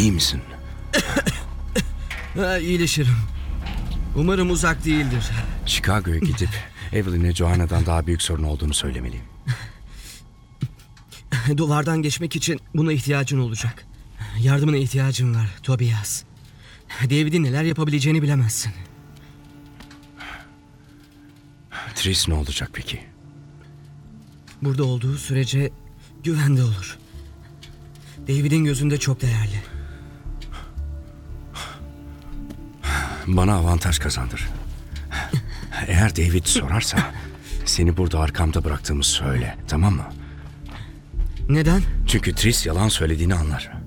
İyi misin? İyileşirim. Umarım uzak değildir. Chicago'ya gidip Evelyn'e Joanna'dan daha büyük sorun olduğunu söylemeliyim. Duvardan geçmek için buna ihtiyacın olacak. Yardımına ihtiyacın var Tobias. David'in neler yapabileceğini bilemezsin. Tris ne olacak peki? Burada olduğu sürece güvende olur. David'in gözünde çok değerli. Bana avantaj kazandır. Eğer David sorarsa seni burada arkamda bıraktığımı söyle, tamam mı? Neden? Çünkü Tris yalan söylediğini anlar.